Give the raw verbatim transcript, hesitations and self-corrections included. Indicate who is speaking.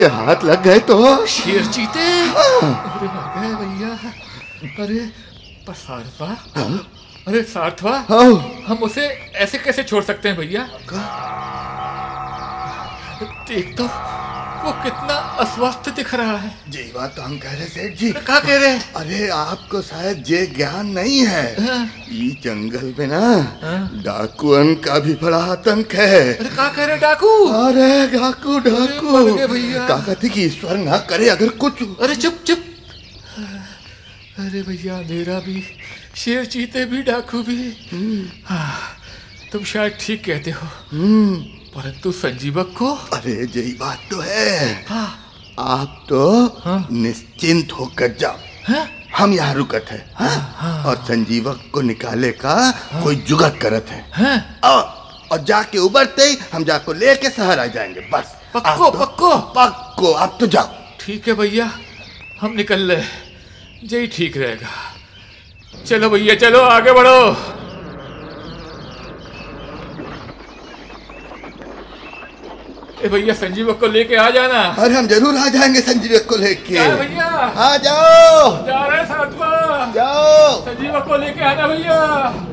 Speaker 1: के हाथ लग गए तो
Speaker 2: शेर चीते अरे मर गए भैया। अरे पर सारथवा, अरे सारथवा, हम उसे ऐसे कैसे छोड़ सकते हैं भैया? देख तो वो कितना अस्वस्थ दिख रहा है।
Speaker 1: जी बात तो हम कह रहे सेठ जी।
Speaker 2: क्या कह रहे?
Speaker 1: अरे आपको शायद ये ज्ञान नहीं है, इस जंगल में ना डाकुअन का भी बड़ा आतंक है।
Speaker 2: अरे क्या कह रहे डाकू?
Speaker 1: अरे डाकू डाकू
Speaker 2: भैया
Speaker 1: का कहते कि ईश्वर ना करे अगर कुछ।
Speaker 2: अरे चुप चुप। अरे भैया मेरा भी शेर चीते भी डाकू भी। हाँ, तुम शायद ठीक कहते हो, परंतु संजीवक को?
Speaker 1: अरे यही बात तो है।
Speaker 2: हाँ।
Speaker 1: आप तो हाँ? निश्चिंत होकर जाओ। हाँ? हम यहाँ रुकत है हाँ? हाँ? और संजीवक को निकाले का हाँ? कोई जुगत करत है हाँ? और, और जाके उबरते ही हम जाको लेके शहर आ जाएंगे बस।
Speaker 2: पक्को
Speaker 1: तो,
Speaker 2: पक्को
Speaker 1: पक्को आप तो जाओ।
Speaker 2: ठीक है भैया, हम निकल ले, यही ठीक रहेगा। चलो भैया चलो आगे बढ़ो। ए भैया संजीवक को लेके आ जाना।
Speaker 1: अरे हम जरूर आ जाएंगे संजीवक को लेके।
Speaker 2: भैया
Speaker 1: आ जाओ।
Speaker 2: जा रहे साथवा,
Speaker 1: जाओ।
Speaker 2: संजीवक को लेके आना भैया।